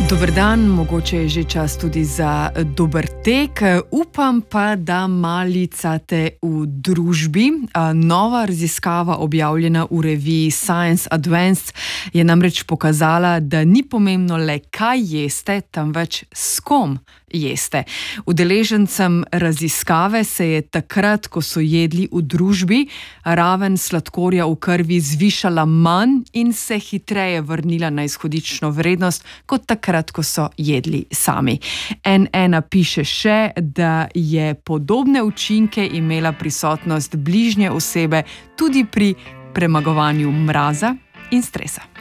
Dober dan, mogoče je že čas tudi za dober tek. Upam pa, da malicate v družbi. Nova raziskava, objavljena v reviji Science Advanced, je namreč pokazala, da ni pomembno le, kaj jeste, temveč s kom jeste. Udeležencem raziskave se je takrat, ko so jedli v družbi, raven sladkorja v krvi zvišala manj in se hitreje vrnila na izhodično vrednost, kot takrat, ko so jedli sami. N1 piše še, da je podobne učinke imela prisotnost bližnje osebe tudi pri premagovanju mraza in stresa.